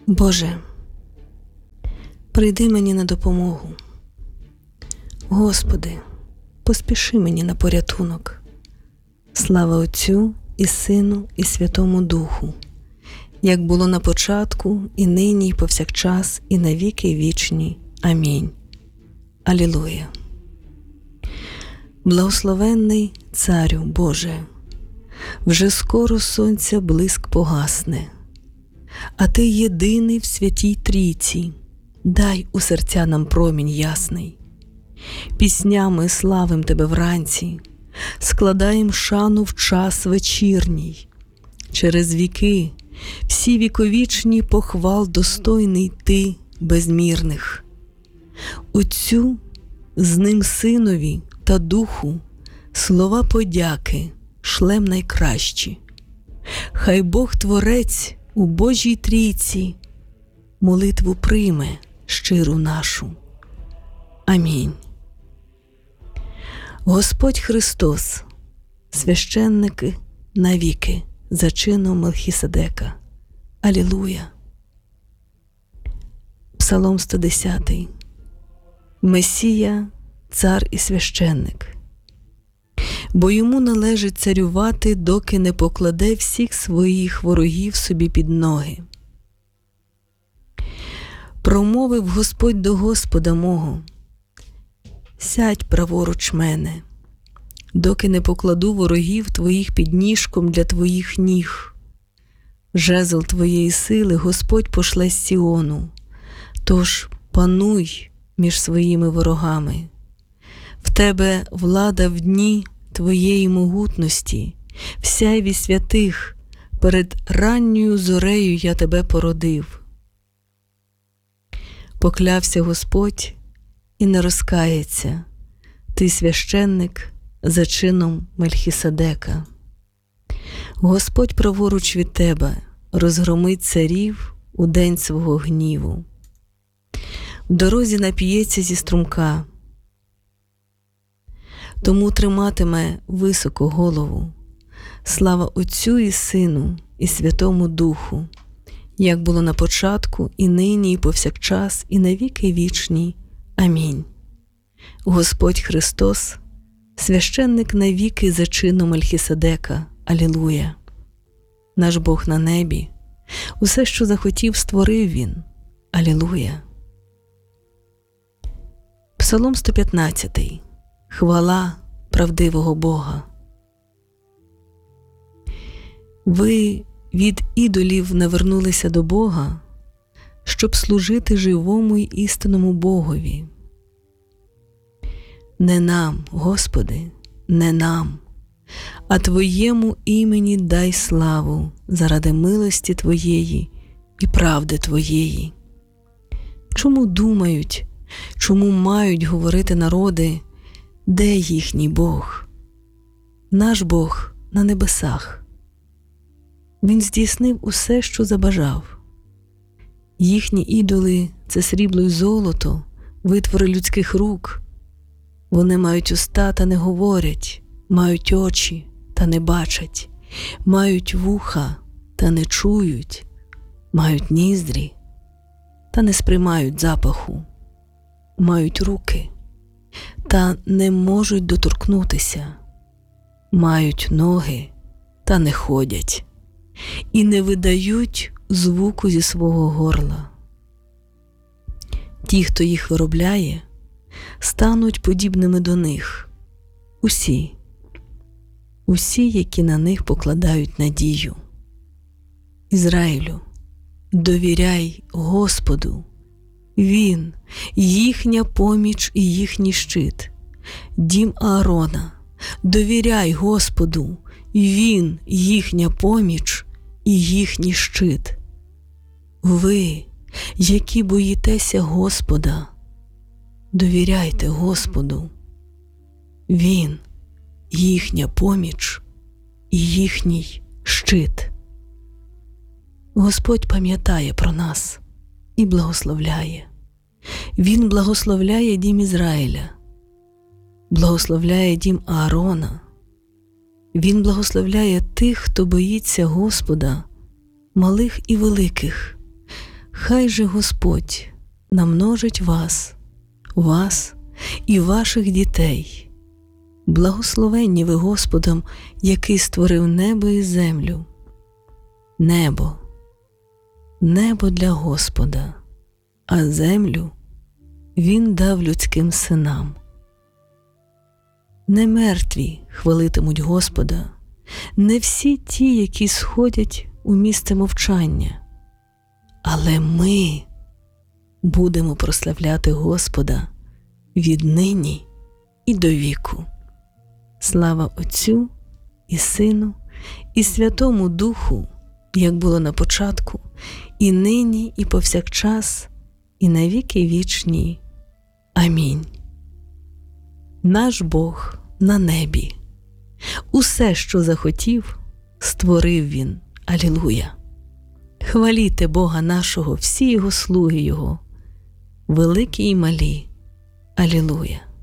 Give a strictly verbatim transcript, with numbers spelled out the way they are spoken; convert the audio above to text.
Боже, прийди мені на допомогу. Господи, поспіши мені на порятунок. Слава Отцю і Сину і Святому Духу, як було на початку, і нині, і повсякчас, і на віки вічні. Амінь. Алілуя. Благословенний Царю Боже, вже скоро сонця блиск погасне, а Ти єдиний в Святій Трійці, дай у серця нам промінь ясний. Піснями славим Тебе вранці, складаєм шану в час вечірній. Через віки, всі віковічні похвал достойний Ти безмірних. Отцю, з ним Синові та Духу слова подяки шлем найкращі. Хай Бог Творець у Божій Трійці молитву прийме щиру нашу. Амінь. Господь Христос, священники навіки за чином Мелхіседека. Алілуя. Псалом сто десятий. Месія, цар і священник. Бо йому належить царювати, доки не покладе всіх своїх ворогів собі під ноги. Промовив Господь до Господа мого: сядь праворуч мене, доки не покладу ворогів твоїх під ніжком для твоїх ніг. Жезл твоєї сили Господь пошле з Сіону, тож пануй між своїми ворогами. В тебе влада в дні твоєї могутності, в сяйві святих, перед ранньою зорею я тебе породив. Поклявся Господь і не розкається, ти священник за чином Мельхіседека. Господь праворуч від тебе розгромить царів у день свого гніву. В дорозі нап'ється зі струмка, тому триматиме високо голову. Слава Отцю і Сину і Святому Духу, як було на початку, і нині, і повсякчас, і на віки вічні. Амінь. Господь Христос, священник навіки за чином Мельхіседека. Алілуя. Наш Бог на небі, усе, що захотів, створив Він. Алілуя. Псалом сто п'ятнадцятий. Хвала правдивого Бога. Ви від ідолів навернулися до Бога, щоб служити живому й істинному Богові. Не нам, Господи, не нам, а Твоєму імені дай славу заради милості Твоєї і правди Твоєї. Чому думають, чому мають говорити народи, де їхній Бог? Наш Бог на небесах. Він здійснив усе, що забажав. Їхні ідоли – це срібло й золото, витвори людських рук. Вони мають уста та не говорять, мають очі та не бачать, мають вуха та не чують, мають ніздрі та не сприймають запаху, мають руки та не можуть доторкнутися, мають ноги та не ходять, і не видають звуку зі свого горла. Ті, хто їх виробляє, стануть подібними до них. Усі, усі, які на них покладають надію. Ізраїлю, довіряй Господу. Він – їхня поміч і їхній щит. Дім Аарона, довіряй Господу. Він – їхня поміч і їхній щит. Ви, які боїтеся Господа, довіряйте Господу. Він – їхня поміч і їхній щит. Господь пам'ятає про нас і благословляє. Він благословляє дім Ізраїля, благословляє дім Аарона. Він благословляє тих, хто боїться Господа, малих і великих. Хай же Господь намножить вас, вас і ваших дітей. Благословенні ви Господом, який створив небо і землю. Небо, небо для Господа, а землю Він дав людським синам. Не мертві хвалитимуть Господа, не всі ті, які сходять у місце мовчання, але ми будемо прославляти Господа віднині і до віку. Слава Отцю і Сину і Святому Духу, як було на початку, і нині, і повсякчас, і на віки вічні. Амінь. Наш Бог на небі. Усе, що захотів, створив Він. Алілуя! Хваліте Бога нашого, всі Його слуги Його, великі і малі. Алілуя!